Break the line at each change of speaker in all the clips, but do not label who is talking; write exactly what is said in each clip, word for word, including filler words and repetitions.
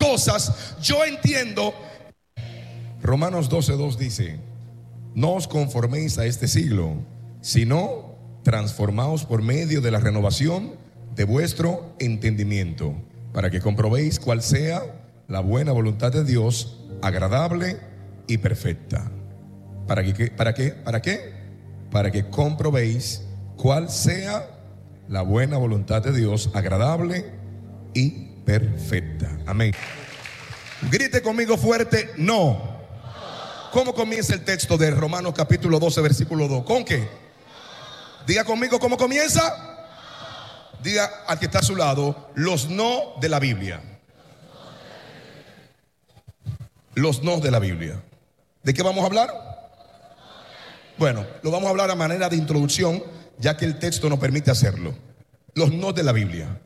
cosas yo entiendo.
Romanos doce dos dice: no os conforméis a este siglo, sino transformaos por medio de la renovación de vuestro entendimiento, para que comprobéis cuál sea la buena voluntad de Dios, agradable y perfecta. ¿Para qué? ¿Para qué? ¿Para qué? Para que comprobéis cuál sea la buena voluntad de Dios, agradable y perfecta. Amén.
Grite conmigo fuerte: no. ¿Cómo comienza el texto de Romanos capítulo doce versículo dos? ¿Con qué? Diga conmigo cómo comienza. Diga al que está a su lado: los no de la Biblia. Los no de la Biblia. ¿De qué vamos a hablar? Bueno, lo vamos a hablar a manera de introducción, ya que el texto nos permite hacerlo. Los no de la Biblia.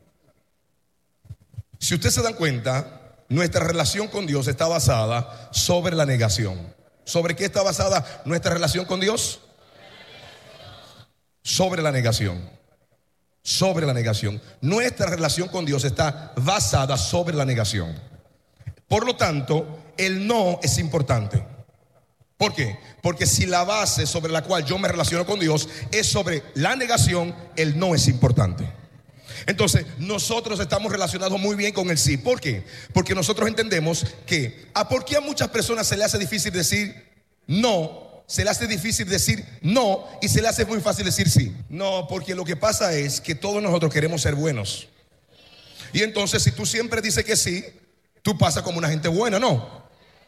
Si ustedes se dan cuenta, nuestra relación con Dios está basada sobre la negación. ¿Sobre qué está basada nuestra relación con Dios? Sobre la negación. Sobre la negación. Nuestra relación con Dios está basada sobre la negación. Por lo tanto, el no es importante. ¿Por qué? Porque si la base sobre la cual yo me relaciono con Dios es sobre la negación, el no es importante. Entonces nosotros estamos relacionados muy bien con el sí. ¿Por qué? Porque nosotros entendemos que ¿a por qué a muchas personas se le hace difícil decir no? Se le hace difícil decir no y se le hace muy fácil decir sí. No, porque lo que pasa es que todos nosotros queremos ser buenos. Y entonces si tú siempre dices que sí, tú pasas como una gente buena, ¿no?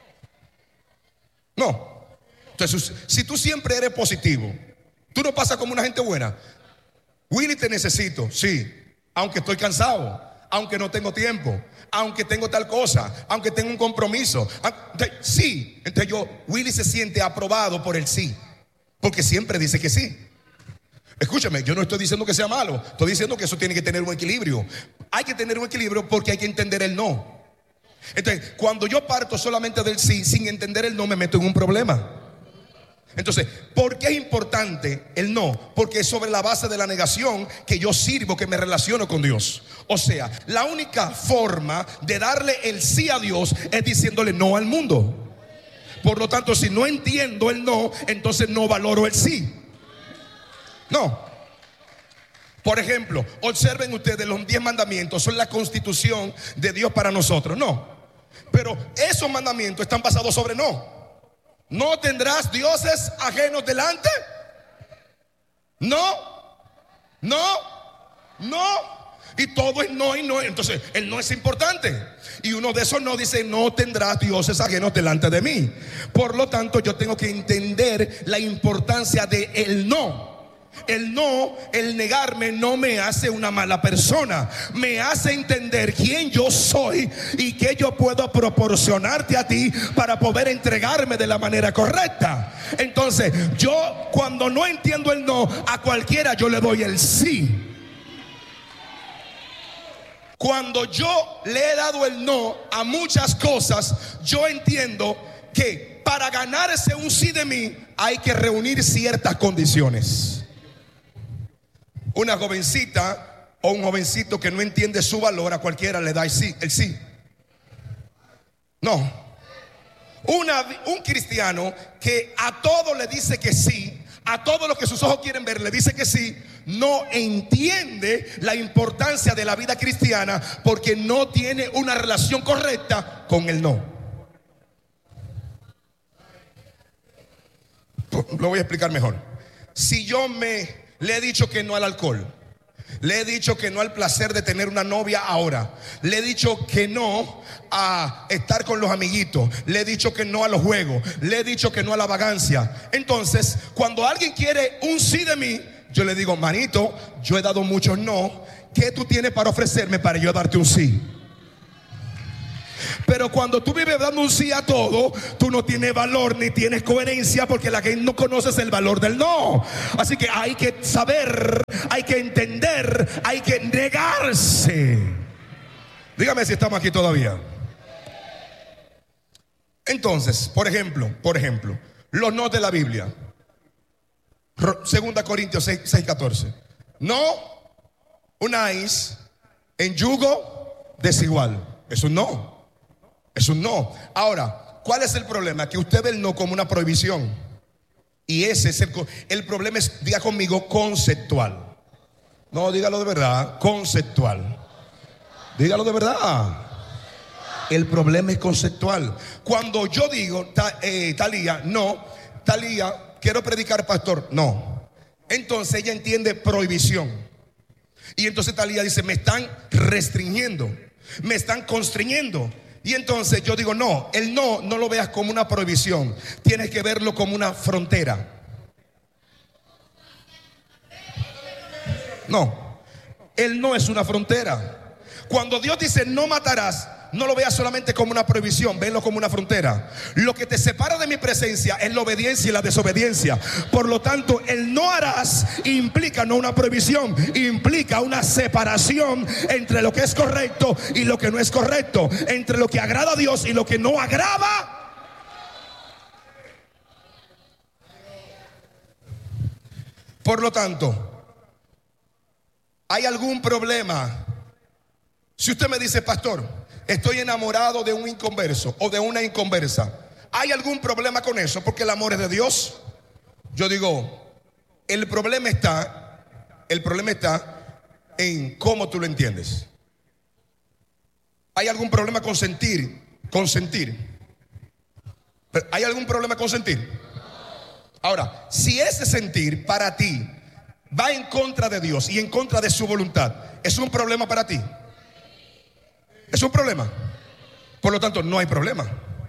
No. Entonces, si tú siempre eres positivo, tú no pasas como una gente buena. Willy, te necesito, sí, aunque estoy cansado, aunque no tengo tiempo, aunque tengo tal cosa, aunque tengo un compromiso. Entonces, sí, entonces yo, Willy se siente aprobado por el sí, porque siempre dice que sí. Escúchame, yo no estoy diciendo que sea malo, estoy diciendo que eso tiene que tener un equilibrio. Hay que tener un equilibrio porque hay que entender el no. Entonces, cuando yo parto solamente del sí, sin entender el no, me meto en un problema. Entonces, ¿por qué es importante el no? Porque es sobre la base de la negación que yo sirvo, que me relaciono con Dios. O sea, la única forma de darle el sí a Dios es diciéndole no al mundo. Por lo tanto, si no entiendo el no, entonces no valoro el sí. No. Por ejemplo, observen ustedes, los diez mandamientos son la constitución de Dios para nosotros. No. Pero esos mandamientos están basados sobre no. ¿No tendrás dioses ajenos delante? No, no, no. Y todo es no y no. Entonces el no es importante. Y uno de esos no dice: no tendrás dioses ajenos delante de mí. Por lo tanto, yo tengo que entender la importancia de el no. El no, el negarme no me hace una mala persona. Me hace entender quién yo soy y qué yo puedo proporcionarte a ti para poder entregarme de la manera correcta. Entonces, yo cuando no entiendo el no, a cualquiera yo le doy el sí. Cuando yo le he dado el no a muchas cosas, yo entiendo que para ganarse un sí de mí hay que reunir ciertas condiciones. Una jovencita o un jovencito que no entiende su valor, a cualquiera le da el sí, el sí. No. Una, un cristiano que a todo le dice que sí, a todo lo que sus ojos quieren ver le dice que sí, no entiende la importancia de la vida cristiana porque no tiene una relación correcta con el no. Lo voy a explicar mejor. Si yo me le he dicho que no al alcohol, le he dicho que no al placer de tener una novia ahora, le he dicho que no a estar con los amiguitos, le he dicho que no a los juegos, le he dicho que no a la vagancia. Entonces, cuando alguien quiere un sí de mí, yo le digo: manito, yo he dado muchos no, ¿qué tú tienes para ofrecerme para yo darte un sí? Pero cuando tú vives dando un sí a todo, tú no tienes valor ni tienes coherencia, porque la que no conoces el valor del no. Así que hay que saber, hay que entender, hay que negarse. Dígame si estamos aquí todavía. Entonces, por ejemplo, por ejemplo, los no de la Biblia. Segunda Corintios seis catorce. No unáis en yugo desigual. Eso no. Es un no. Ahora, ¿cuál es el problema? Que usted ve el no como una prohibición. Y ese es el, el problema es, diga conmigo, conceptual. No, dígalo de verdad, conceptual. Dígalo de verdad. El problema es conceptual. Cuando yo digo, ta, eh, Talía, no, Talía, quiero predicar, pastor, no. Entonces ella entiende prohibición. Y entonces Talía dice, me están restringiendo, me están constriñendo. Y entonces yo digo, no, el no, no lo veas como una prohibición. Tienes que verlo como una frontera. No, el no es una frontera. Cuando Dios dice no matarás, no lo veas solamente como una prohibición, velo como una frontera. Lo que te separa de mi presencia es la obediencia y la desobediencia. Por lo tanto, el no harás implica no una prohibición, implica una separación entre lo que es correcto y lo que no es correcto, entre lo que agrada a Dios y lo que no agrada. Por lo tanto, ¿hay algún problema? Si usted me dice, pastor, estoy enamorado de un inconverso o de una inconversa, ¿hay algún problema con eso? Porque el amor es de Dios. Yo digo, el problema está, el problema está en cómo tú lo entiendes. ¿Hay algún problema con sentir? Con sentir. ¿Hay algún problema con sentir? Ahora, si ese sentir para ti va en contra de Dios y en contra de su voluntad, ¿es un problema para ti? ¿Es un problema? Por lo tanto, no hay problema.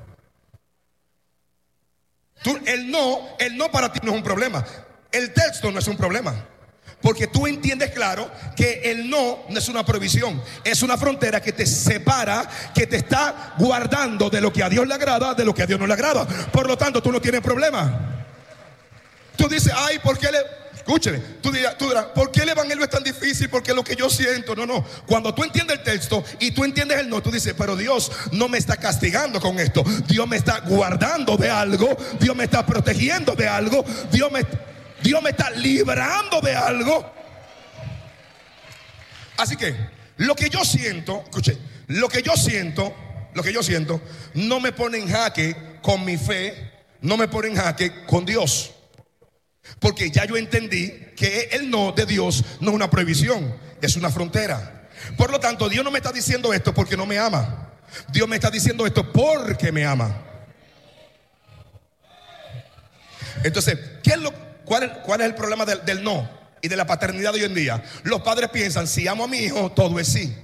Tú, el no, el no para ti no es un problema. El texto no es un problema. Porque tú entiendes claro que el no no es una prohibición, es una frontera que te separa, que te está guardando de lo que a Dios le agrada, de lo que a Dios no le agrada. Por lo tanto, tú no tienes problema. Tú dices, ay, ¿por qué le... Escúcheme, tú dirás, tú dirás, ¿por qué el evangelio es tan difícil? Porque es lo que yo siento. No, no. Cuando tú entiendes el texto y tú entiendes el no, tú dices, pero Dios no me está castigando con esto. Dios me está guardando de algo. Dios me está protegiendo de algo. Dios me, Dios me está librando de algo. Así que lo que yo siento, escuche, lo que yo siento, lo que yo siento, no me pone en jaque con mi fe, no me pone en jaque con Dios. Porque ya yo entendí que el no de Dios no es una prohibición, es una frontera. Por lo tanto, Dios no me está diciendo esto porque no me ama. Dios me está diciendo esto porque me ama. Entonces, ¿qué es lo, cuál, es, ¿cuál es el problema del, del no y de la paternidad de hoy en día? Los padres piensan, si amo a mi hijo, todo es sí.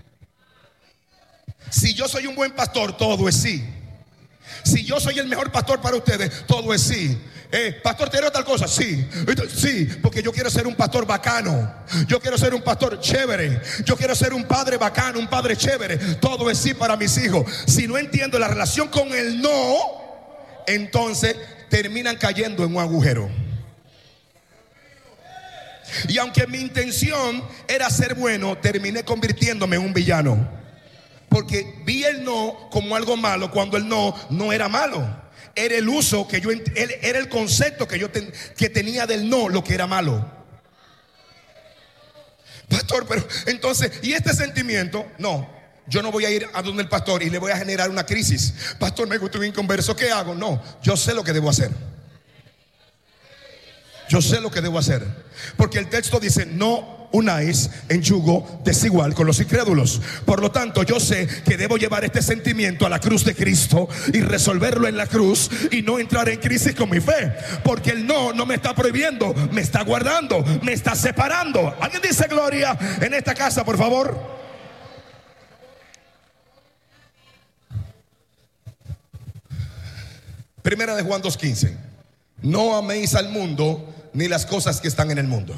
Si yo soy un buen pastor, todo es sí. Si yo soy el mejor pastor para ustedes, todo es sí. Eh, pastor, ¿te haré tal cosa? Sí, sí, porque yo quiero ser un pastor bacano. Yo quiero ser un pastor chévere. Yo quiero ser un padre bacano, un padre chévere. Todo es sí para mis hijos. Si no entiendo la relación con el no, entonces terminan cayendo en un agujero. Y aunque mi intención era ser bueno, terminé convirtiéndome en un villano. Porque vi el no como algo malo cuando el no no era malo. Era el uso que yo, era el concepto que yo ten, que tenía del no, lo que era malo. Pastor, pero entonces, ¿y este sentimiento? No, yo no voy a ir a donde el pastor y le voy a generar una crisis. Pastor, me gusta un inconverso, ¿qué hago? No, yo sé lo que debo hacer. Yo sé lo que debo hacer. Porque el texto dice, no unáis en yugo desigual con los incrédulos. Por lo tanto, yo sé que debo llevar este sentimiento a la cruz de Cristo y resolverlo en la cruz y no entrar en crisis con mi fe. Porque el no no me está prohibiendo, me está guardando, me está separando. ¿Alguien dice gloria en esta casa, por favor? Primera de Juan dos quince. No améis al mundo ni las cosas que están en el mundo.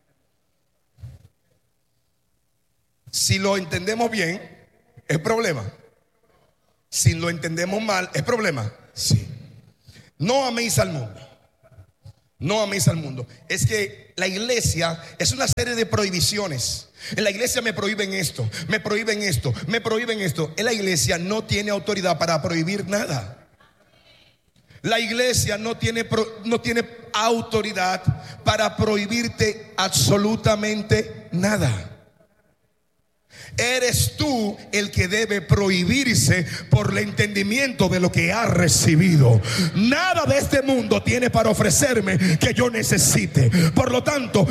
Si lo entendemos bien, es problema. Si lo entendemos mal, es problema. Sí. No améis al mundo. No améis al mundo. Es que la iglesia es una serie de prohibiciones. En la iglesia me prohíben esto, me prohíben esto, me prohíben esto. En la iglesia no tiene autoridad para prohibir nada. La iglesia no tiene, no tiene autoridad para prohibirte absolutamente nada. Eres tú el que debe prohibirse por el entendimiento de lo que has recibido. Nada de este mundo tiene para ofrecerme que yo necesite. Por lo tanto,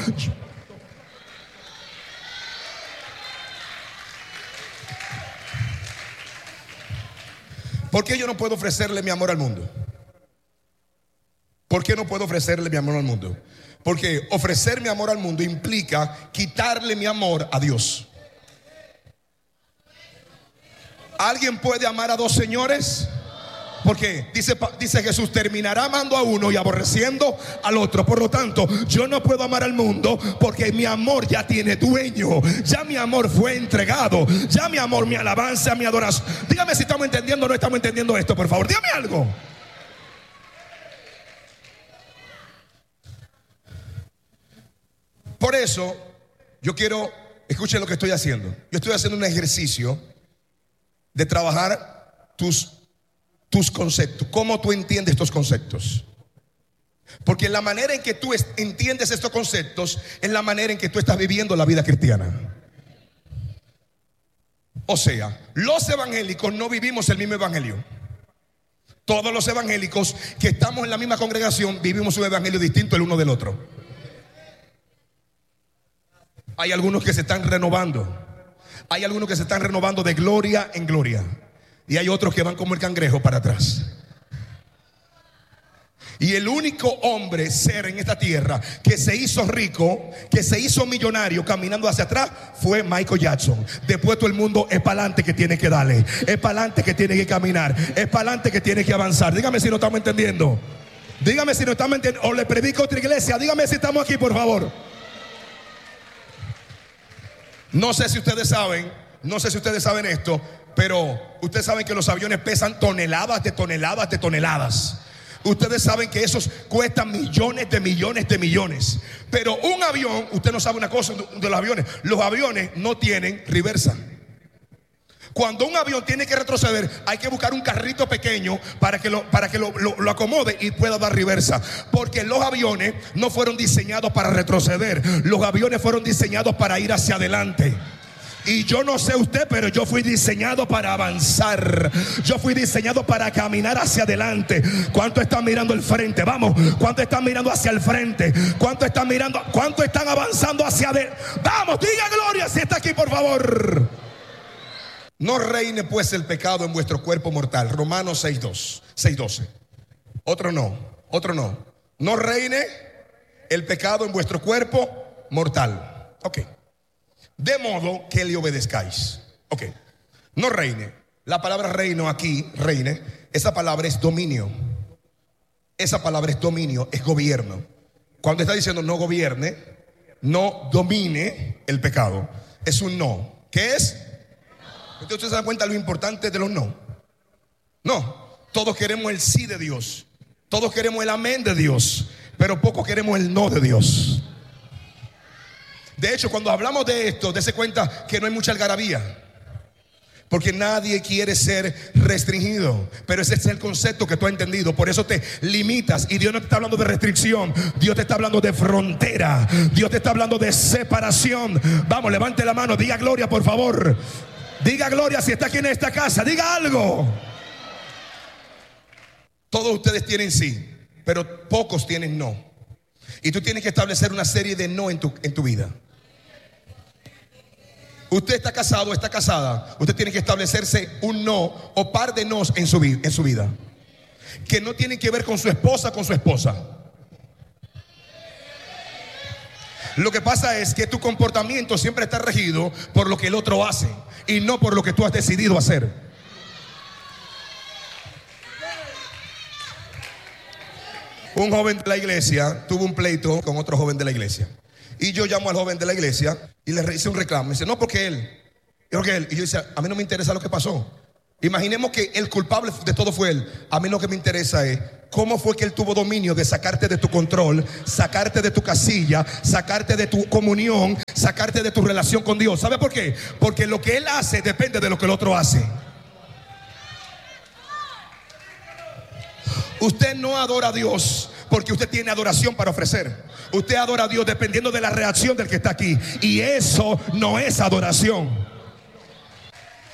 ¿por qué yo no puedo ofrecerle mi amor al mundo? ¿Por qué no puedo ofrecerle mi amor al mundo? Porque ofrecer mi amor al mundo implica quitarle mi amor a Dios. ¿Alguien puede amar a dos señores? Porque dice, dice Jesús, terminará amando a uno y aborreciendo al otro. Por lo tanto, yo no puedo amar al mundo porque mi amor ya tiene dueño. Ya mi amor fue entregado. Ya mi amor, mi alabanza, mi adoración. Dígame si estamos entendiendo o no estamos entendiendo esto, por favor. Dígame algo. Por eso, yo quiero, escuchen lo que estoy haciendo. Yo estoy haciendo un ejercicio de trabajar tus, tus conceptos. ¿Cómo tú entiendes estos conceptos? Porque la manera en que tú entiendes estos conceptos es la manera en que tú estás viviendo la vida cristiana. O sea, los evangélicos no vivimos el mismo evangelio. Todos los evangélicos que estamos en la misma congregación vivimos un evangelio distinto el uno del otro. Hay algunos que se están renovando. Hay algunos que se están renovando de gloria en gloria. Y hay otros que van como el cangrejo para atrás. Y el único hombre, ser en esta tierra que se hizo rico, que se hizo millonario caminando hacia atrás, fue Michael Jackson. Después todo el mundo es para adelante que tiene que darle, es para adelante que tiene que caminar, es para adelante que tiene que avanzar. Dígame si no estamos entendiendo. Dígame si no estamos entendiendo. O le predico a otra iglesia. Dígame si estamos aquí, por favor. No sé si ustedes saben, no sé si ustedes saben esto, pero ustedes saben que los aviones pesan toneladas de toneladas de toneladas. Ustedes saben que esos cuestan millones de millones de millones. Pero un avión, usted no sabe una cosa de los aviones. Los aviones no tienen reversa. Cuando un avión tiene que retroceder, hay que buscar un carrito pequeño para que lo, para que lo, lo, lo acomode y pueda dar reversa. Porque los aviones no fueron diseñados para retroceder. Los aviones fueron diseñados para ir hacia adelante. Y yo no sé usted, pero yo fui diseñado para avanzar. Yo fui diseñado para caminar hacia adelante. ¿Cuánto están mirando el frente? Vamos, ¿cuánto están mirando hacia el frente? ¿Cuánto están mirando? ¿Cuánto están avanzando hacia adelante? Vamos, diga gloria si está aquí, por favor. No reine pues el pecado en vuestro cuerpo mortal. Romanos seis doce. Otro no, otro no. No reine el pecado en vuestro cuerpo mortal. Ok. De modo que le obedezcáis. Ok. No reine. La palabra reino aquí, reine, esa palabra es dominio. Esa palabra es dominio, es gobierno. Cuando está diciendo no gobierne, no domine el pecado, es un no. ¿Qué es? Entonces ustedes se dan cuenta de lo importante de los no. No, todos queremos el sí de Dios. Todos queremos el amén de Dios. Pero pocos queremos el no de Dios. De hecho, cuando hablamos de esto, dése cuenta que no hay mucha algarabía. Porque nadie quiere ser restringido. Pero ese es el concepto que tú has entendido. Por eso te limitas. Y Dios no te está hablando de restricción. Dios te está hablando de frontera. Dios te está hablando de separación. Vamos, levante la mano, diga gloria, por favor. Diga gloria si está aquí en esta casa. Diga algo. Todos ustedes tienen sí, pero pocos tienen no. Y tú tienes que establecer una serie de no en tu, en tu vida. Usted está casado, está casada. Usted tiene que establecerse un no o par de nos en su, en su vida. Que no tienen que ver con su esposa, con su esposa. Lo que pasa es que tu comportamiento siempre está regido por lo que el otro hace y no por lo que tú has decidido hacer. Un joven de la iglesia tuvo un pleito con otro joven de la iglesia. Y yo llamo al joven de la iglesia y le hice un reclamo. Me dice, no, porque él, porque él. Y yo dice, a mí no me interesa lo que pasó. Imaginemos que el culpable de todo fue él. A mí lo que me interesa es cómo fue que él tuvo dominio de sacarte de tu control, sacarte de tu casilla, sacarte de tu comunión, sacarte de tu relación con Dios. ¿Sabe por qué? Porque lo que él hace depende de lo que el otro hace. Usted no adora a Dios porque usted tiene adoración para ofrecer. Usted adora a Dios dependiendo de la reacción del que está aquí. Y eso no es adoración.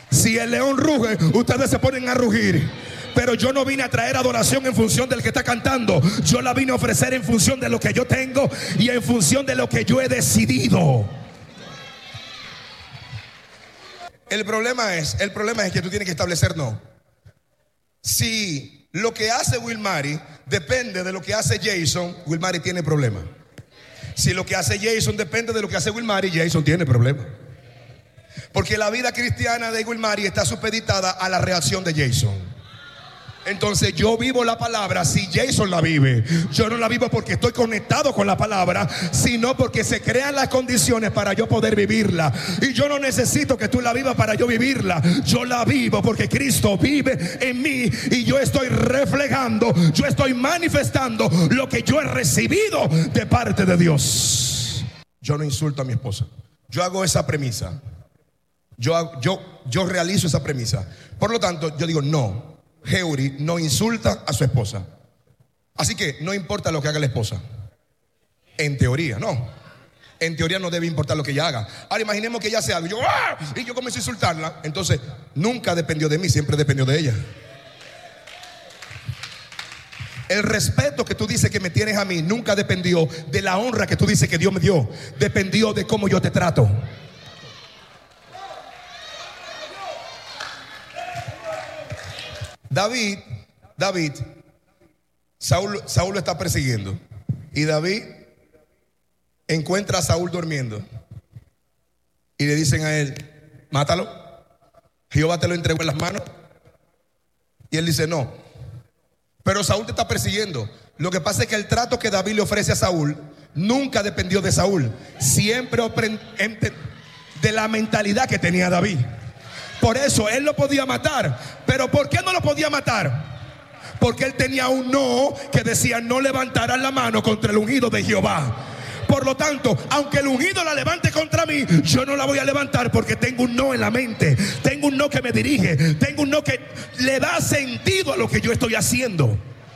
Si el león ruge, ustedes se ponen a rugir. Pero yo no vine a traer adoración en función del que está cantando. Yo la vine a ofrecer en función de lo que yo tengo y en función de lo que yo he decidido. El problema es, el problema es que tú tienes que establecer no. Si lo que hace Wilmary depende de lo que hace Jason, Wilmary tiene problema. Si lo que hace Jason depende de lo que hace Wilmary, Jason tiene problema. Porque la vida cristiana de Wilmary está supeditada a la reacción de Jason. Entonces yo vivo la palabra si Jason la vive. Yo no la vivo porque estoy conectado con la palabra, sino porque se crean las condiciones para yo poder vivirla. Y yo no necesito que tú la vivas para yo vivirla. Yo la vivo porque Cristo vive en mí y yo estoy reflejando, yo estoy manifestando lo que yo he recibido de parte de Dios. Yo no insulto a mi esposa. Yo hago esa premisa. Yo, yo, yo realizo esa premisa. Por lo tanto, yo digo no. Heuri no insulta a su esposa. Así que no importa lo que haga la esposa. En teoría, no. En teoría no debe importar lo que ella haga. Ahora imaginemos que ella hace algo y yo, ¡ah! y yo comienzo a insultarla. Entonces nunca dependió de mí, siempre dependió de ella. El respeto que tú dices que me tienes a mí nunca dependió de la honra que tú dices que Dios me dio. Dependió de cómo yo te trato. David, David, Saúl, Saúl lo está persiguiendo. Y David encuentra a Saúl durmiendo. Y le dicen a él, mátalo. Jehová te lo entregó en las manos. Y él dice, no. Pero Saúl te está persiguiendo. Lo que pasa es que el trato que David le ofrece a Saúl nunca dependió de Saúl. Siempre de la mentalidad que tenía David. Por eso él lo podía matar. Pero ¿por qué no lo podía matar? Porque él tenía un no que decía no levantarás la mano contra el ungido de Jehová. Por lo tanto, aunque el ungido la levante contra mí, yo no la voy a levantar porque tengo un no en la mente. Tengo un no que me dirige. Tengo un no que le da sentido a lo que yo estoy haciendo.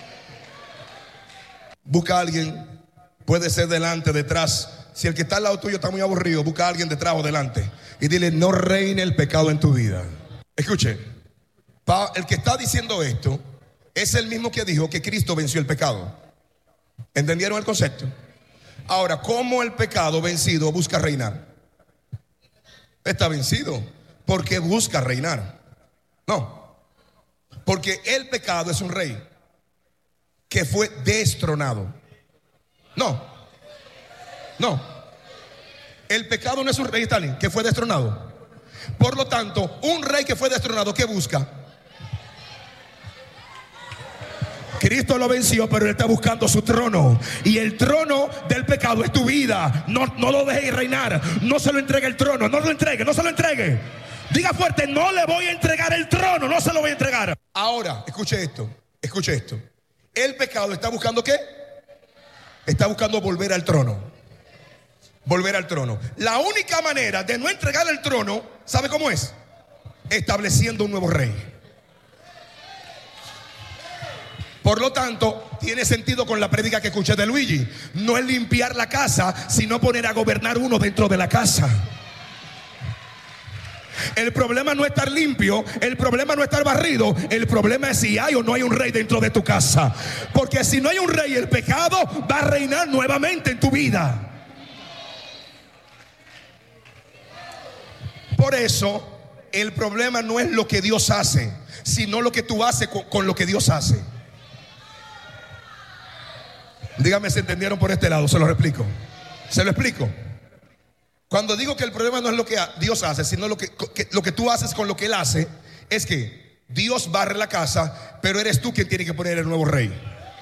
Busca a alguien. Puede ser delante, detrás. Si el que está al lado tuyo está muy aburrido, busca a alguien detrás o delante y dile, no reine el pecado en tu vida. Escuche, el que está diciendo esto es el mismo que dijo que Cristo venció el pecado. ¿Entendieron el concepto? Ahora, ¿cómo el pecado vencido busca reinar? Está vencido porque busca reinar. No, porque el pecado es un rey que fue destronado. No, no, el pecado no es un rey, Stalin, que fue destronado. Por lo tanto, un rey que fue destronado, ¿qué busca? Cristo lo venció, pero él está buscando su trono. Y el trono del pecado es tu vida. No, no lo dejes reinar. No se lo entregue el trono. No lo entregue, no se lo entregue. Diga fuerte, no le voy a entregar el trono. No se lo voy a entregar. Ahora, escuche esto, escuche esto. El pecado está buscando ¿qué? Está buscando volver al trono. Volver al trono. La única manera de no entregar el trono, ¿sabe cómo es? Estableciendo un nuevo rey. Por lo tanto, tiene sentido con la prédica que escuché de Luigi. No es limpiar la casa, sino poner a gobernar uno dentro de la casa. El problema no es estar limpio, el problema no es estar barrido, el problema es si hay o no hay un rey dentro de tu casa. Porque si no hay un rey, el pecado va a reinar nuevamente en tu vida. Por eso, el problema no es lo que Dios hace, sino lo que tú haces con, con lo que Dios hace. Dígame si entendieron por este lado, se lo explico. Se lo explico. Cuando digo que el problema no es lo que Dios hace, sino lo que, que, lo que tú haces con lo que Él hace, es que Dios barre la casa, pero eres tú quien tiene que poner el nuevo rey.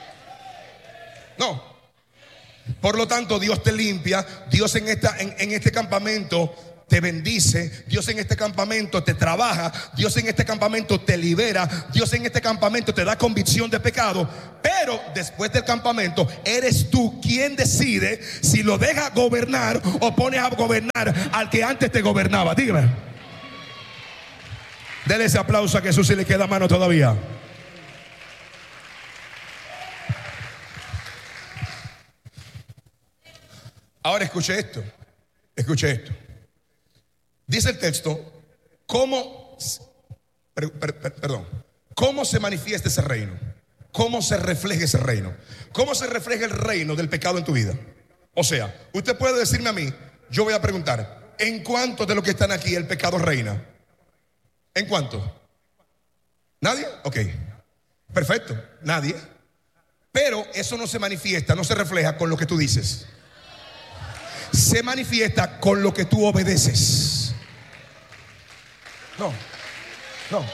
No. Por lo tanto, Dios te limpia. Dios en, esta, en, en este campamento te bendice. Dios en este campamento te trabaja. Dios en este campamento te libera. Dios en este campamento te da convicción de pecado. Pero después del campamento eres tú quien decide si lo deja gobernar o pones a gobernar al que antes te gobernaba. Dígame. Dele ese aplauso a Jesús si le queda mano todavía. Ahora escuche esto. Escuche esto. Dice el texto, ¿cómo per- per- per- perdón, cómo se manifiesta ese reino? ¿Cómo se refleja ese reino? ¿Cómo se refleja el reino del pecado en tu vida? O sea, usted puede decirme a mí, yo voy a preguntar, ¿en cuántos de los que están aquí el pecado reina? ¿En cuántos? ¿Nadie? Ok, perfecto, nadie. Pero eso no se manifiesta, no se refleja con lo que tú dices. Se manifiesta con lo que tú obedeces. No, no.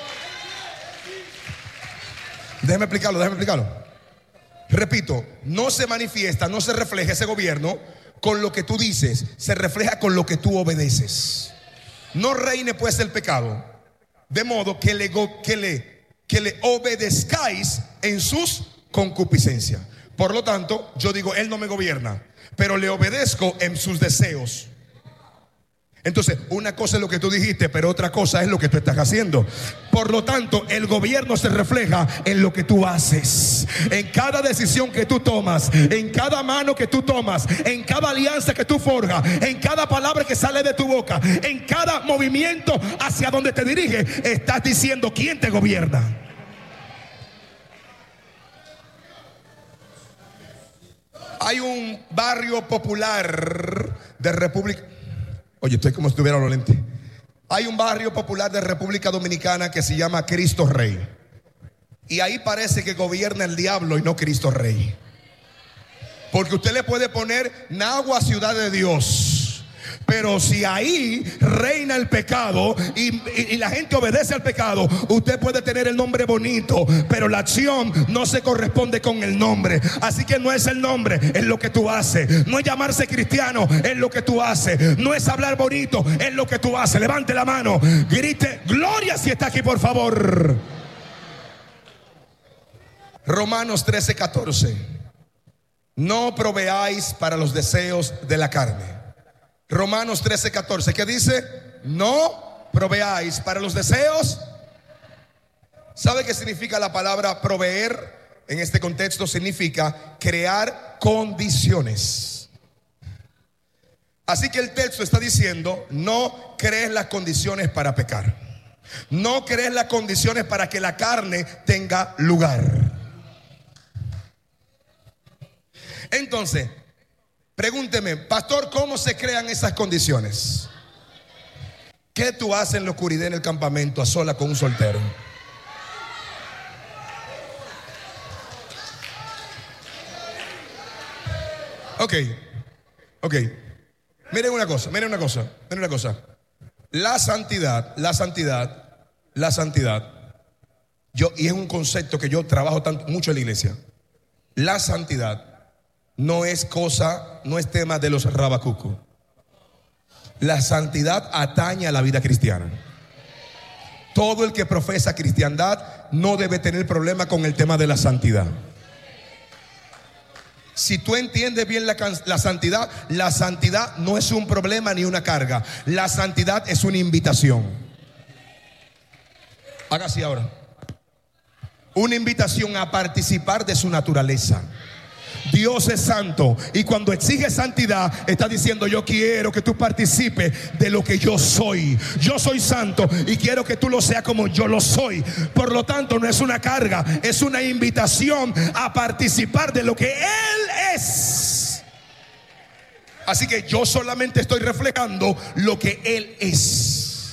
Déjeme explicarlo, déjeme explicarlo. Repito, no se manifiesta, no se refleja ese gobierno con lo que tú dices, se refleja con lo que tú obedeces. No reine pues el pecado, de modo que le, que le, que le obedezcáis en sus concupiscencias. Por lo tanto, yo digo, él no me gobierna, pero le obedezco en sus deseos. Entonces, una cosa es lo que tú dijiste, pero otra cosa es lo que tú estás haciendo. Por lo tanto, el gobierno se refleja en lo que tú haces, en cada decisión que tú tomas, en cada mano que tú tomas, en cada alianza que tú forjas, en cada palabra que sale de tu boca, en cada movimiento hacia donde te dirige. Estás diciendo quién te gobierna. Hay un barrio popular de República. Oye, estoy como si estuviera los lentes. Hay un barrio popular de República Dominicana que se llama Cristo Rey. Y ahí parece que gobierna el diablo y no Cristo Rey. Porque usted le puede poner Nagua, ciudad de Dios, pero si ahí reina el pecado y, y, y la gente obedece al pecado, usted puede tener el nombre bonito, pero la acción no se corresponde con el nombre. Así que no es el nombre, es lo que tú haces. No es llamarse cristiano, es lo que tú haces. No es hablar bonito, es lo que tú haces. Levante la mano, grite gloria si está aquí, por favor. Romanos trece, catorce. No proveáis para los deseos de la carne. Romanos trece, catorce, ¿qué dice? No proveáis para los deseos. ¿Sabe qué significa la palabra proveer? En este contexto significa crear condiciones. Así que el texto está diciendo, no crees las condiciones para pecar. No crees las condiciones para que la carne tenga lugar. Entonces, pregúnteme, pastor, ¿cómo se crean esas condiciones? ¿Qué tú haces en la oscuridad en el campamento a sola con un soltero? Ok, ok. Miren una cosa, miren una cosa, miren una cosa. La santidad, la santidad, la santidad. Yo, y es un concepto que yo trabajo tanto, mucho en la iglesia. La santidad no es cosa, no es tema de los rabacucos. La santidad atañe a la vida cristiana. Todo el que profesa cristiandad no debe tener problema con el tema de la santidad. Si tú entiendes bien la, la santidad, la santidad no es un problema ni una carga. La santidad es una invitación. Haga así ahora. Una invitación a participar de su naturaleza. Dios es santo y cuando exige santidad está diciendo, yo quiero que tú participes de lo que yo soy. Yo soy santo y quiero que tú lo seas como yo lo soy. Por lo tanto, no es una carga, es una invitación a participar de lo que Él es. Así que yo solamente estoy reflejando lo que Él es.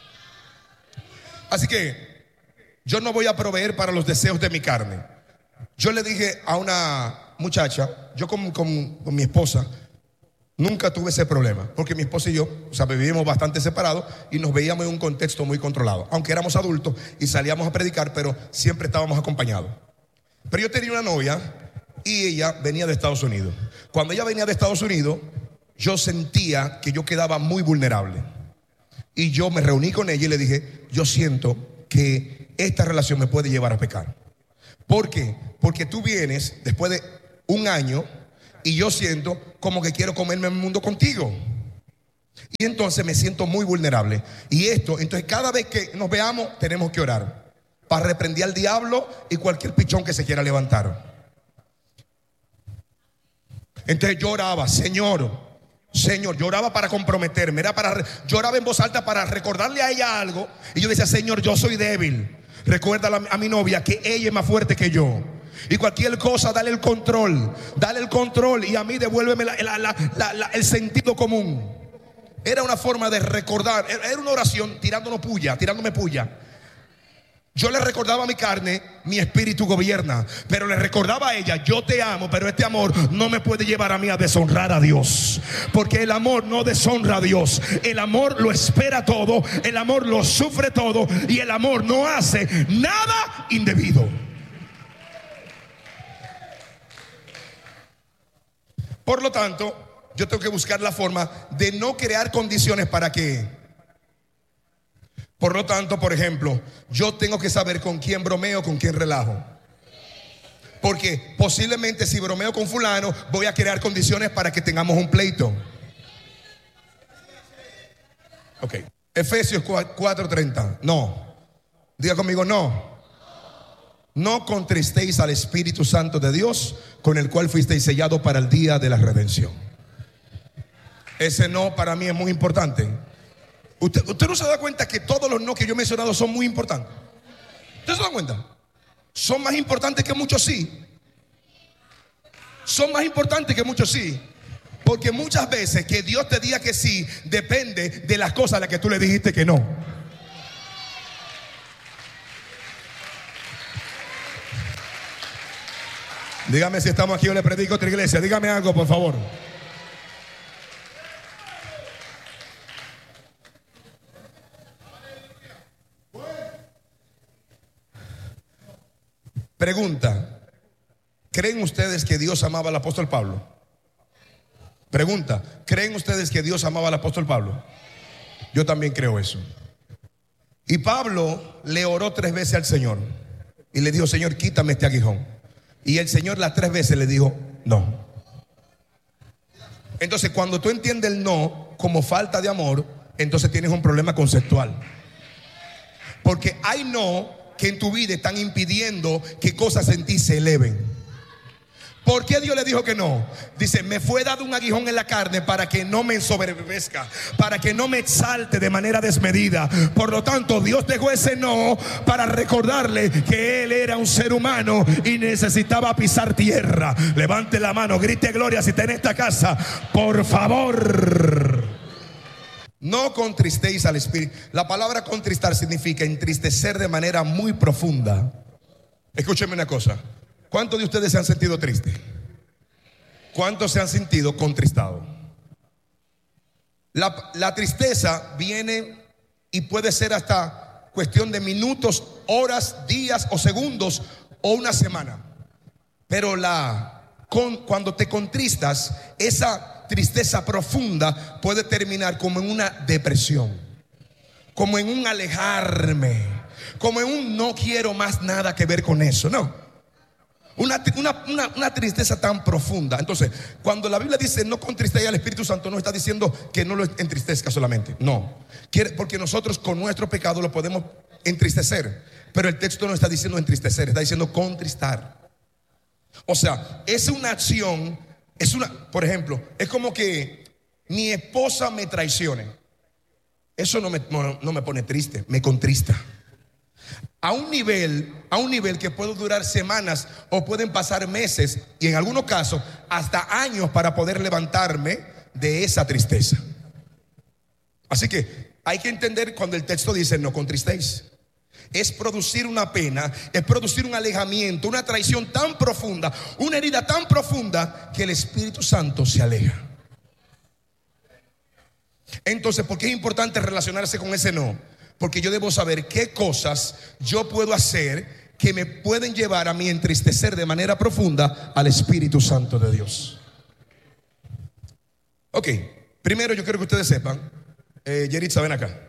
Así que yo no voy a proveer para los deseos de mi carne. Yo le dije a una muchacha, yo con, con, con mi esposa nunca tuve ese problema, porque mi esposa y yo, o sea, vivíamos bastante separados y nos veíamos en un contexto muy controlado, aunque éramos adultos y salíamos a predicar, pero siempre estábamos acompañados. Pero yo tenía una novia y ella venía de Estados Unidos. Cuando ella venía de Estados Unidos, yo sentía que yo quedaba muy vulnerable y yo me reuní con ella y le dije, yo siento que esta relación me puede llevar a pecar. ¿Por qué? Porque tú vienes después de un año y yo siento como que quiero comerme el mundo contigo. Y entonces me siento muy vulnerable. Y esto, entonces cada vez que nos veamos tenemos que orar para reprender al diablo y cualquier pichón que se quiera levantar. Entonces yo oraba, Señor, Señor, yo oraba para comprometerme, era para, yo oraba en voz alta para recordarle a ella algo. Y yo decía, Señor, yo soy débil. Recuerda a, a mi novia que ella es más fuerte que yo. Y cualquier cosa, dale el control. Dale el control y a mí devuélveme la, la, la, la, la, el sentido común. Era una forma de recordar. Era una oración tirándonos puya, tirándome puya. Yo le recordaba a mi carne, mi espíritu gobierna. Pero le recordaba a ella, yo te amo, pero este amor no me puede llevar a mí a deshonrar a Dios. Porque el amor no deshonra a Dios. El amor lo espera todo, el amor lo sufre todo y el amor no hace nada indebido. Por lo tanto, yo tengo que buscar la forma de no crear condiciones para que... Por lo tanto, por ejemplo, yo tengo que saber con quién bromeo, con quién relajo. Porque posiblemente si bromeo con fulano, voy a crear condiciones para que tengamos un pleito. Ok. Efesios cuatro treinta. No. Diga conmigo, no. No contristéis al Espíritu Santo de Dios, con el cual fuisteis sellados para el día de la redención. Ese no para mí es muy importante. Usted, usted no se da cuenta que todos los no que yo he mencionado son muy importantes. ¿Usted se da cuenta? Son más importantes que muchos sí. Son más importantes que muchos sí. Porque muchas veces que Dios te diga que sí depende de las cosas a las que tú le dijiste que no. Dígame si estamos aquí o le predico a otra iglesia. Dígame algo, por favor. Pregunta: ¿creen ustedes que Dios amaba al apóstol Pablo? Pregunta: ¿creen ustedes que Dios amaba al apóstol Pablo? Yo también creo eso. Y Pablo le oró tres veces al Señor y le dijo, Señor, quítame este aguijón. Y el Señor las tres veces le dijo, no. Entonces, cuando tú entiendes el no como falta de amor, entonces tienes un problema conceptual. Porque hay no que en tu vida están impidiendo que cosas en ti se eleven. ¿Por qué Dios le dijo que no? Dice, me fue dado un aguijón en la carne para que no me ensoberbezca, para que no me exalte de manera desmedida. Por lo tanto, Dios dejó ese no para recordarle que Él era un ser humano y necesitaba pisar tierra. Levante la mano, grite gloria si está en esta casa, por favor. No contristéis al Espíritu. La palabra contristar significa entristecer de manera muy profunda. Escúcheme una cosa. ¿Cuántos de ustedes se han sentido tristes? ¿Cuántos se han sentido contristados? La, la tristeza viene y puede ser hasta cuestión de minutos, horas, días o segundos o una semana. Pero la, con, cuando te contristas, esa tristeza profunda puede terminar como en una depresión, como en un alejarme, como en un no quiero más nada que ver con eso. No. Una, una, una, una tristeza tan profunda. Entonces, cuando la Biblia dice no contristéis al Espíritu Santo, no está diciendo que no lo entristezca solamente. No. Quiere, porque nosotros con nuestro pecado lo podemos entristecer. Pero el texto no está diciendo entristecer, está diciendo contristar. O sea, es una acción, es una, por ejemplo, es como que mi esposa me traicione. Eso no me, no, no me pone triste, me contrista. A un nivel, a un nivel que puede durar semanas o pueden pasar meses y en algunos casos hasta años para poder levantarme de esa tristeza. Así que hay que entender cuando el texto dice no contristéis. Es producir una pena, es producir un alejamiento, una traición tan profunda, una herida tan profunda que el Espíritu Santo se aleja. Entonces, ¿por qué es importante relacionarse con ese no? Porque yo debo saber qué cosas yo puedo hacer que me pueden llevar a mí entristecer de manera profunda al Espíritu Santo de Dios. Ok, primero yo quiero que ustedes sepan, eh, Yeritza, ven acá.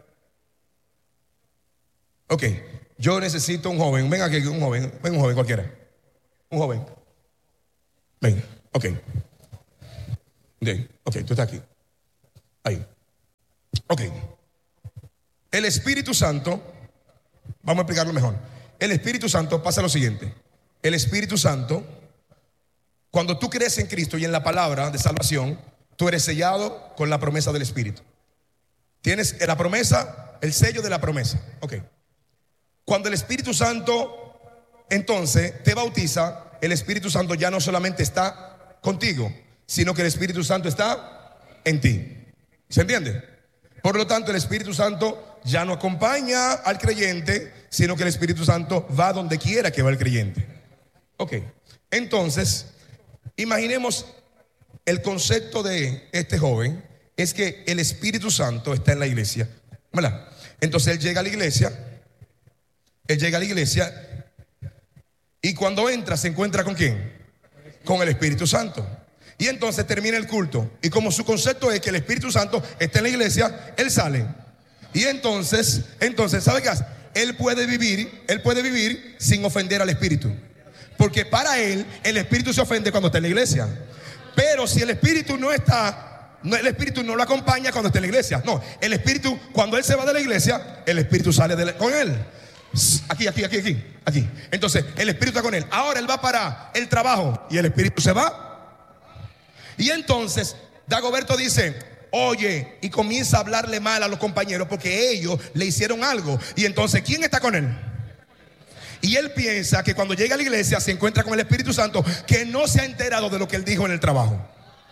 Ok, yo necesito un joven, ven aquí, un joven, ven un joven cualquiera. Un joven. Ven, ok. Bien, ok, tú estás aquí. Ahí. Ok. El Espíritu Santo, vamos a explicarlo mejor. El Espíritu Santo pasa lo siguiente. El Espíritu Santo, cuando tú crees en Cristo y en la palabra de salvación, tú eres sellado con la promesa del Espíritu. Tienes la promesa, el sello de la promesa. Ok. Cuando el Espíritu Santo entonces te bautiza, el Espíritu Santo ya no solamente está contigo, sino que el Espíritu Santo está en ti. ¿Se entiende? Por lo tanto, el Espíritu Santo ya no acompaña al creyente, sino que el Espíritu Santo va donde quiera que va el creyente. Ok. Entonces, imaginemos el concepto de este joven es que el Espíritu Santo está en la iglesia, ¿verdad? Entonces él llega a la iglesia, él llega a la iglesia y cuando entra se encuentra ¿con quién? Con el Espíritu Santo. Y entonces termina el culto y como su concepto es que el Espíritu Santo está en la iglesia, él sale. Y entonces, entonces, ¿sabe qué hace? Él puede vivir, él puede vivir sin ofender al Espíritu. Porque para él, el Espíritu se ofende cuando está en la iglesia. Pero si el Espíritu no está, no, el Espíritu no lo acompaña cuando está en la iglesia. No, el Espíritu, cuando él se va de la iglesia, el Espíritu sale de la, con él. Aquí, aquí, aquí, aquí, aquí. Entonces, el Espíritu está con él. Ahora él va para el trabajo y el Espíritu se va. Y entonces, Dagoberto dice, oye, y comienza a hablarle mal a los compañeros porque ellos le hicieron algo. Y entonces, ¿quién está con él? Y él piensa que cuando llega a la iglesia se encuentra con el Espíritu Santo, que no se ha enterado de lo que él dijo en el trabajo.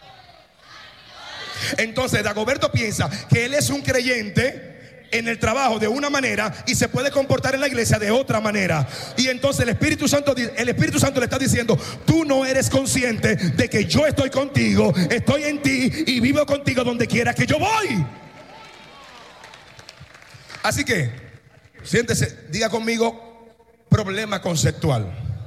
Entonces Dagoberto piensa que él es un creyente en el trabajo de una manera y se puede comportar en la iglesia de otra manera. Y entonces el Espíritu Santo, el Espíritu Santo le está diciendo, tú no eres consciente de que yo estoy contigo, estoy en ti y vivo contigo donde quiera que yo voy. Así que siéntese, diga conmigo, problema conceptual.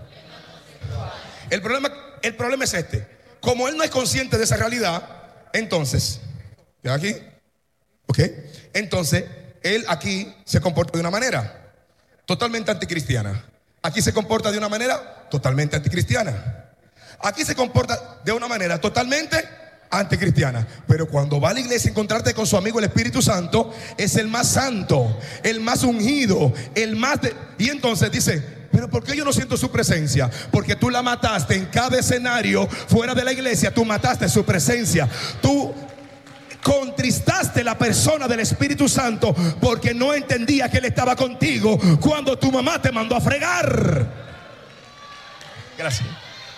El problema, el problema es este. Como él no es consciente de esa realidad, entonces, ¿ya aquí? Ok. Entonces, él aquí se comporta de una manera totalmente anticristiana. Aquí se comporta de una manera totalmente anticristiana. Aquí se comporta de una manera totalmente anticristiana. Pero cuando va a la iglesia a encontrarte con su amigo el Espíritu Santo, es el más santo, el más ungido, el más de... Y entonces dice, pero ¿por qué yo no siento su presencia? Porque tú la mataste en cada escenario fuera de la iglesia. Tú mataste su presencia. Tú contristaste la persona del Espíritu Santo porque no entendía que él estaba contigo cuando tu mamá te mandó a fregar. Gracias.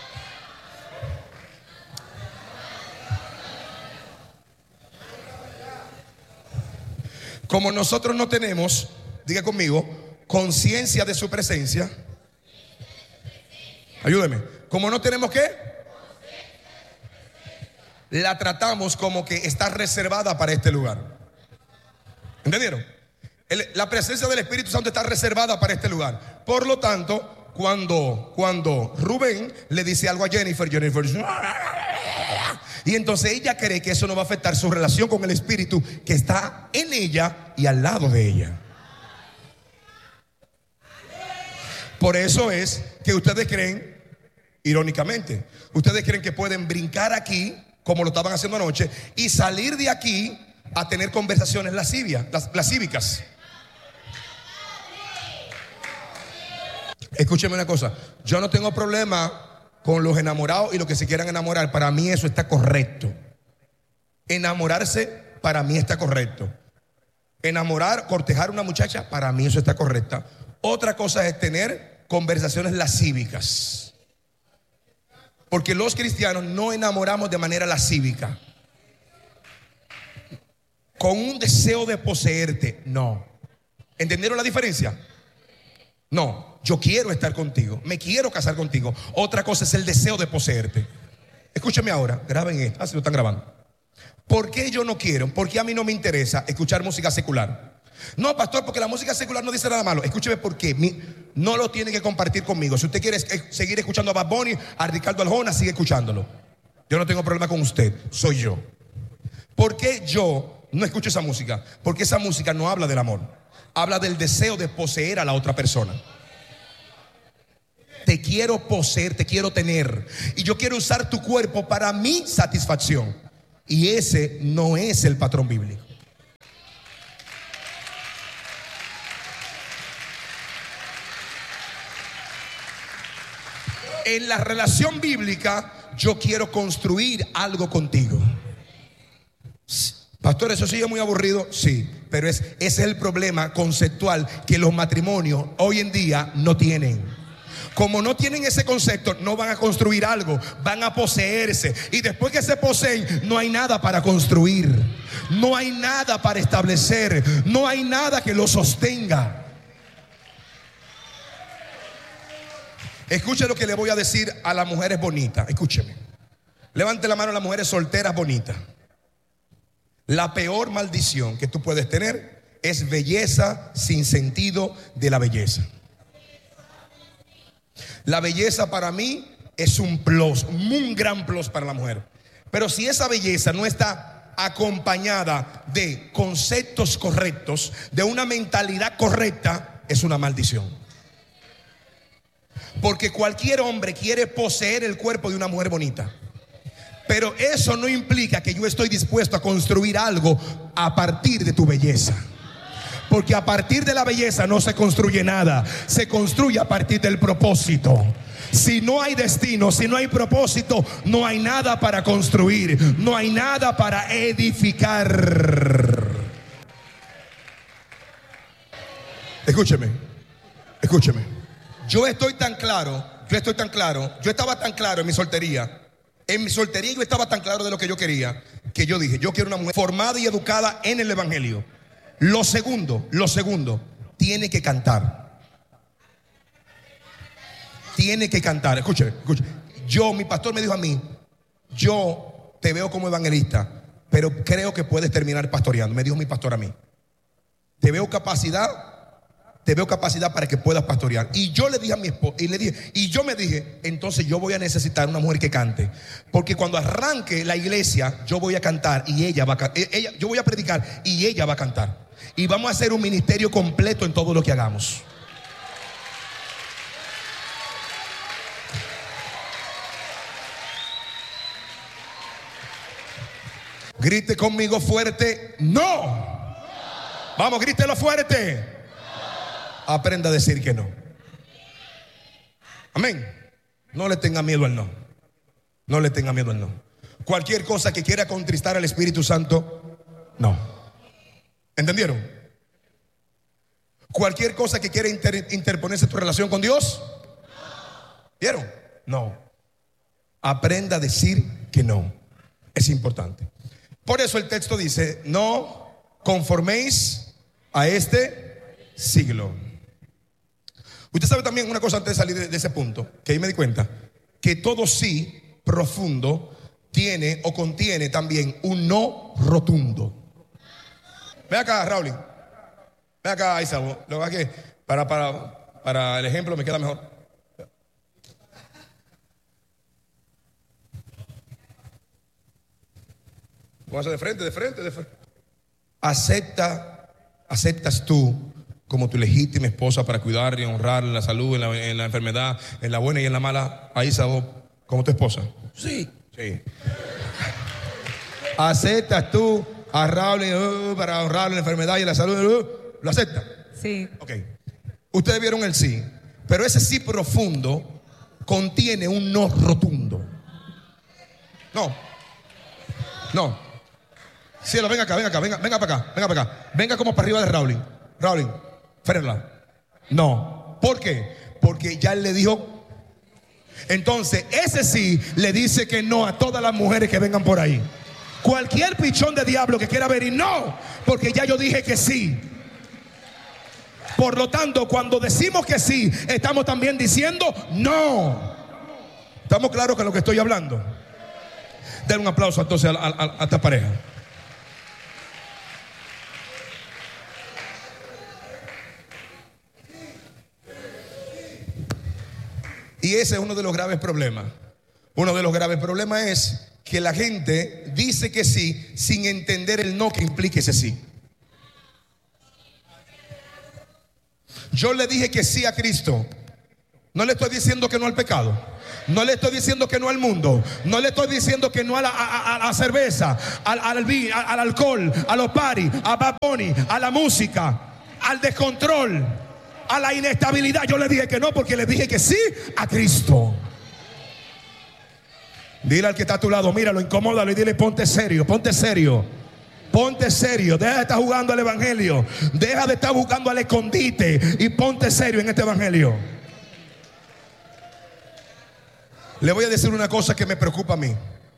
Como nosotros no tenemos, diga conmigo, conciencia de su presencia. Ayúdeme. Como no tenemos ¿qué? La tratamos como que está reservada para este lugar. ¿Entendieron? El, la presencia del Espíritu Santo está reservada para este lugar. Por lo tanto, cuando, cuando Rubén le dice algo a Jennifer, Jennifer dice, y entonces ella cree que eso no va a afectar su relación con el Espíritu que está en ella y al lado de ella. Por eso es que ustedes creen, irónicamente, ustedes creen que pueden brincar aquí, como lo estaban haciendo anoche, y salir de aquí a tener conversaciones lascivias, las, lascívicas. Escúcheme una cosa, yo no tengo problema con los enamorados y los que se quieran enamorar. Para mí eso está correcto. Enamorarse para mí está correcto. Enamorar, cortejar a una muchacha, para mí eso está correcta. Otra cosa es tener conversaciones lascívicas. Porque los cristianos no enamoramos de manera lascívica, con un deseo de poseerte. No. ¿Entendieron la diferencia? No, yo quiero estar contigo, me quiero casar contigo. Otra cosa es el deseo de poseerte. Escúcheme ahora, graben esto. Ah, si lo están grabando. ¿Por qué yo no quiero? ¿Por qué a mí no me interesa escuchar música secular? No, pastor, porque la música secular no dice nada malo. Escúcheme por qué. Mi, no lo tiene que compartir conmigo. Si usted quiere seguir escuchando a Bad Bunny, a Ricardo Arjona, sigue escuchándolo. Yo no tengo problema con usted, soy yo. ¿Por qué yo no escucho esa música? Porque esa música no habla del amor. Habla del deseo de poseer a la otra persona. Te quiero poseer, te quiero tener. Y yo quiero usar tu cuerpo para mi satisfacción. Y ese no es el patrón bíblico. En la relación bíblica, yo quiero construir algo contigo. Pastor, eso sí es muy aburrido. Sí, pero es, ese es el problema conceptual que los matrimonios hoy en día no tienen. Como no tienen ese concepto, no van a construir algo, van a poseerse. Y después que se poseen, no hay nada para construir, no hay nada para establecer, no hay nada que lo sostenga. Escuche lo que le voy a decir a las mujeres bonitas. Escúcheme. Levante la mano a las mujeres solteras bonitas. La peor maldición que tú puedes tener es belleza sin sentido de la belleza. La belleza para mí es un plus, un gran plus para la mujer. Pero si esa belleza no está acompañada de conceptos correctos, de una mentalidad correcta, es una maldición. Porque cualquier hombre quiere poseer el cuerpo de una mujer bonita. Pero eso no implica que yo estoy dispuesto a construir algo a partir de tu belleza. Porque a partir de la belleza no se construye nada. Se construye a partir del propósito. Si no hay destino, si no hay propósito, no hay nada para construir, no hay nada para edificar. Escúcheme, escúcheme. Yo estoy tan claro, yo estoy tan claro, yo estaba tan claro en mi soltería. En mi soltería yo estaba tan claro de lo que yo quería, que yo dije, yo quiero una mujer formada y educada en el evangelio. Lo segundo, lo segundo, tiene que cantar. Tiene que cantar. Escuche, escuche. Yo, mi pastor me dijo a mí, yo te veo como evangelista, pero creo que puedes terminar pastoreando. Me dijo mi pastor a mí. Te veo capacidad, te veo capacidad para que puedas pastorear. Y yo le dije a mi esposa, y le dije, y yo me dije, entonces yo voy a necesitar una mujer que cante. Porque cuando arranque la iglesia, yo voy a cantar y ella va a ella, yo voy a predicar y ella va a cantar. Y vamos a hacer un ministerio completo en todo lo que hagamos. Grite conmigo fuerte, no. Vamos, grítelo fuerte. Aprenda a decir que no. Amén. No le tenga miedo al no. No le tenga miedo al no. Cualquier cosa que quiera contristar al Espíritu Santo, no. ¿Entendieron? Cualquier cosa que quiera inter, interponerse en tu relación con Dios, ¿vieron? No. Aprenda a decir que no. Es importante. Por eso el texto dice, no conforméis a este siglo. Usted sabe también una cosa antes de salir de, de ese punto, que ahí me di cuenta, que todo sí profundo tiene o contiene también un no rotundo. Ve acá, Raúl. Ve acá, Isabel. Lo que que para, para, para el ejemplo me queda mejor. Póngase de frente, de frente, de frente. Acepta, aceptas tú como tu legítima esposa para cuidar y honrar la salud, en la, en la enfermedad, en la buena y en la mala, a Isabel como tu esposa. Sí, sí. Aceptas tú a Raúl uh, para honrar en la enfermedad y en la salud. Uh, ¿Lo acepta?
Sí.
Ok. Ustedes vieron el sí, pero ese sí profundo contiene un no rotundo. No. No. Cielo, venga acá, venga acá, venga, venga para acá, venga para acá. Venga como para arriba de Raúl. Raúl, frenla. No. ¿Por qué? Porque ya él le dijo. Entonces, ese sí le dice que no a todas las mujeres que vengan por ahí. Cualquier pichón de diablo que quiera venir, no, porque ya yo dije que sí. Por lo tanto, cuando decimos que sí, estamos también diciendo no. ¿Estamos claros con lo que estoy hablando? Den un aplauso entonces a, a, a esta pareja. Y ese es uno de los graves problemas. Uno de los graves problemas es que la gente dice que sí sin entender el no que implica ese sí. Yo le dije que sí a Cristo. No le estoy diciendo que no al pecado. No le estoy diciendo que no al mundo. No le estoy diciendo que no a la, a, a la cerveza, al, al, al, al alcohol, a los parties, a Bad Bunny, a la música, al descontrol, a la inestabilidad. Yo le dije que no porque le dije que sí a Cristo. Dile al que está a tu lado, míralo, incomódalo y dile ponte serio, ponte serio. Ponte serio, deja de estar jugando al evangelio, deja de estar jugando al escondite y ponte serio en este evangelio. Le voy a decir una cosa que me preocupa a mí.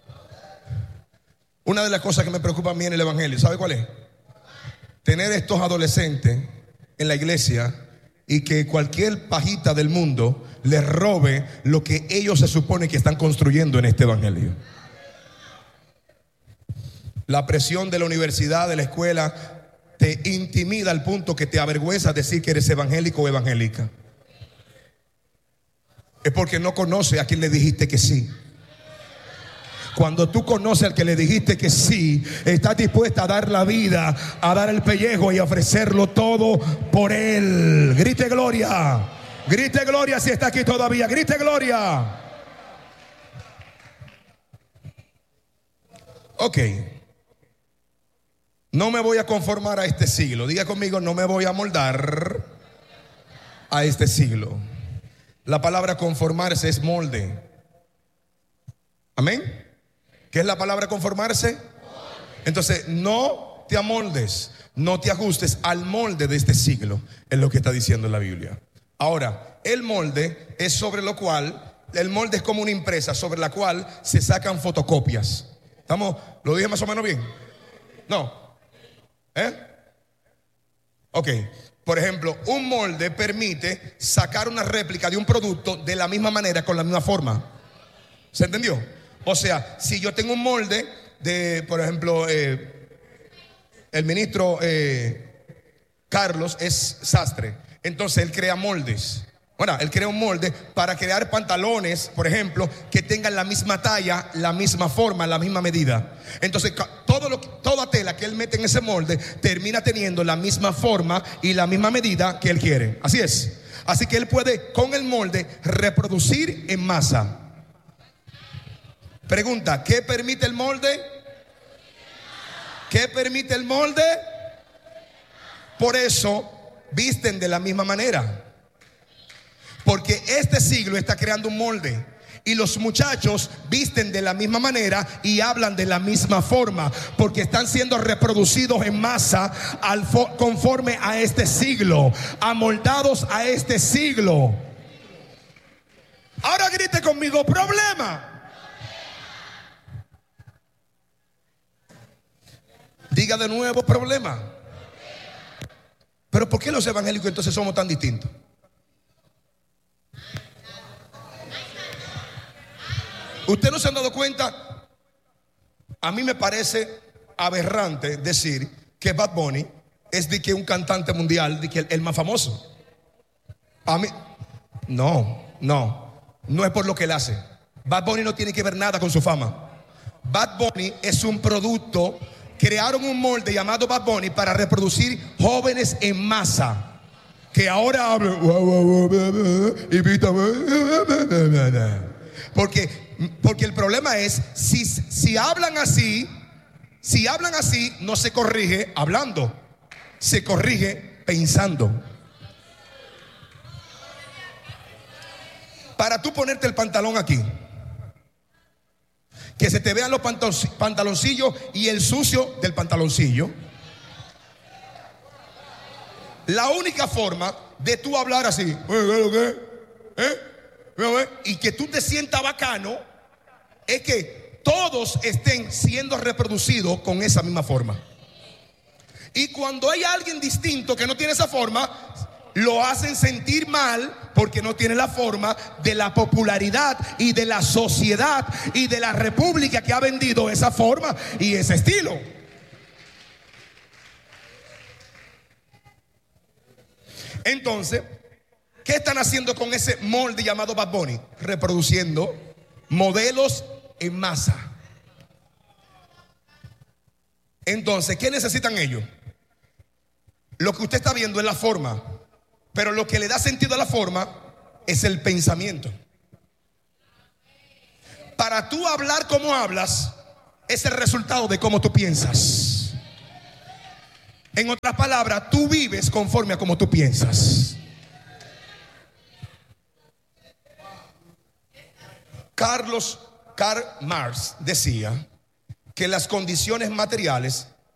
Una de las cosas que me preocupa a mí en el evangelio, ¿sabe cuál es? Tener estos adolescentes en la iglesia y que cualquier pajita del mundo les robe lo que ellos se supone que están construyendo en este evangelio. La presión de la universidad, de la escuela, te intimida al punto que te avergüenza decir que eres evangélico o evangélica. Es porque no conoces a quien le dijiste que sí. Cuando tú conoces al que le dijiste que sí, estás dispuesta a dar la vida, a dar el pellejo y a ofrecerlo todo por él. Grite gloria. Grite gloria si está aquí todavía. Grite gloria. Ok. No me voy a conformar a este siglo. Diga conmigo, no me voy a moldar a este siglo. La palabra conformarse es molde. Amén. ¿Qué es la palabra conformarse? Entonces, no te amoldes, no te ajustes al molde de este siglo, es lo que está diciendo la Biblia. Ahora, el molde es sobre lo cual, el molde es como una impresa sobre la cual se sacan fotocopias. ¿Estamos? ¿Lo dije más o menos bien? No. ¿Eh? Ok. Por ejemplo, un molde permite sacar una réplica de un producto de la misma manera, con la misma forma. ¿Se entendió? O sea, si yo tengo un molde de, por ejemplo, eh, el ministro eh, Carlos es sastre, entonces él crea moldes. Bueno, él crea un molde para crear pantalones, por ejemplo, que tengan la misma talla, la misma forma, la misma medida. Entonces, todo lo, toda tela que él mete en ese molde termina teniendo la misma forma y la misma medida que él quiere. Así es. Así que él puede, con el molde, reproducir en masa. Pregunta, ¿qué permite el molde? ¿Qué permite el molde? Por eso visten de la misma manera. Porque este siglo está creando un molde y los muchachos visten de la misma manera y hablan de la misma forma, porque están siendo reproducidos en masa al conforme a este siglo, amoldados a este siglo. Ahora grite conmigo, problema. Diga de nuevo, problema. Pero ¿por qué los evangélicos entonces somos tan distintos? ¿Ustedes no se han dado cuenta? A mí me parece aberrante decir que Bad Bunny es de que un cantante mundial, de que el, el más famoso. A mí, no, no, no es por lo que él hace. Bad Bunny no tiene que ver nada con su fama. Bad Bunny es un producto. Crearon un molde llamado Bad Bunny para reproducir jóvenes en masa que ahora hablan porque porque el problema es si, si hablan así, si hablan así, no se corrige hablando, se corrige pensando. Para tú ponerte el pantalón aquí, que se te vean los pantaloncillos y el sucio del pantaloncillo, la única forma de tú hablar así, ¿eh? Y que tú te sientas bacano, es que todos estén siendo reproducidos con esa misma forma. Y cuando hay alguien distinto que no tiene esa forma, lo hacen sentir mal porque no tiene la forma de la popularidad y de la sociedad y de la república que ha vendido esa forma y ese estilo. Entonces, ¿qué están haciendo con ese molde llamado Bad Bunny? Reproduciendo modelos en masa. Entonces, ¿qué necesitan ellos? Lo que usted está viendo es la forma, pero lo que le da sentido a la forma es el pensamiento. Para tú hablar como hablas es el resultado de cómo tú piensas. En otras palabras, tú vives conforme a cómo tú piensas. Carlos Karl Marx decía que las condiciones materiales